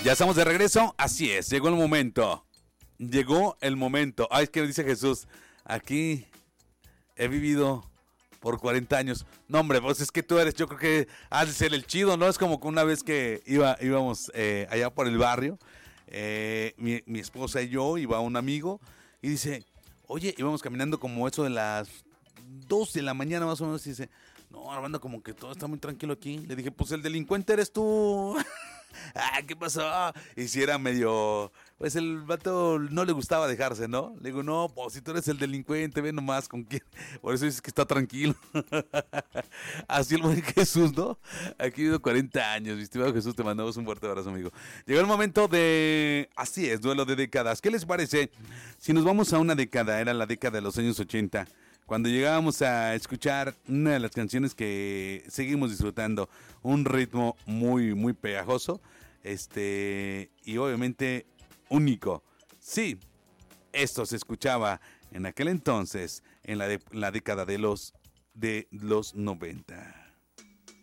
Ya estamos de regreso, así es, llegó el momento. Llegó el momento. Ay, es que dice Jesús, aquí he vivido por 40 años. No, hombre, pues es que tú eres, yo creo que has de ser el chido, ¿no? Es como que una vez que íbamos allá por el barrio, mi esposa y yo, iba un amigo, y dice, oye, íbamos caminando como eso de las 12 de la mañana más o menos, y dice, no, Armando, como que todo está muy tranquilo aquí. Le dije, pues el delincuente eres tú. Ah, ¿qué pasó? Y si era medio... Pues el vato no le gustaba dejarse, ¿no? Le digo, no, pues si tú eres el delincuente, ve nomás con quién. Por eso dices que está tranquilo. Así el buen Jesús, ¿no? Aquí vivido 40 años, mi estimado Jesús, te mandamos un fuerte abrazo, amigo. Llegó el momento de... Así es, duelo de décadas. ¿Qué les parece si nos vamos a una década? Era la década de los años 80. Cuando llegábamos a escuchar una de las canciones que seguimos disfrutando, un ritmo muy, muy pegajoso, y obviamente único. Sí, esto se escuchaba en aquel entonces, en la década de los 90.